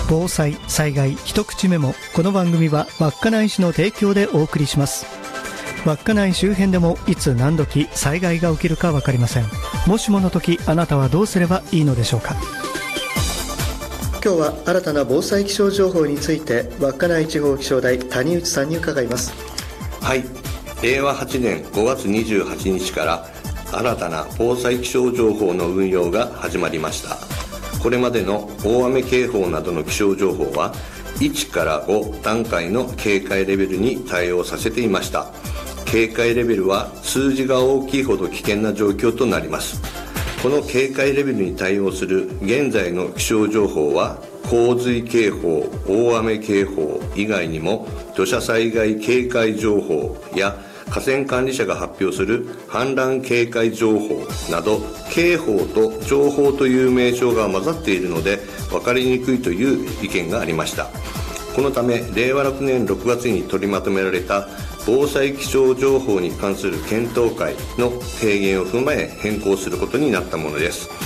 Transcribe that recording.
防災・災害一口メモ。この番組は稚内市の提供でお送りします。稚内周辺でもいつ何時災害が起きるか分かりません。もしもの時、あなたはどうすればいいのでしょうか。今日は新たな防災気象情報について稚内地方気象台谷内さんに伺います。 はい、令和8年5月28日から新たな防災気象情報の運用が始まりました。これまでの大雨警報などの気象情報は1から5段階の警戒レベルに対応させていました。警戒レベルは数字が大きいほど危険な状況となります。この警戒レベルに対応する現在の気象情報は洪水警報、大雨警報以外にも土砂災害警戒情報や河川管理者が発表する氾濫警戒情報など、警報と情報という名称が混ざっているので分かりにくいという意見がありました。このため令和6年6月に取りまとめられた防災気象情報に関する検討会の提言を踏まえ変更することになったものです。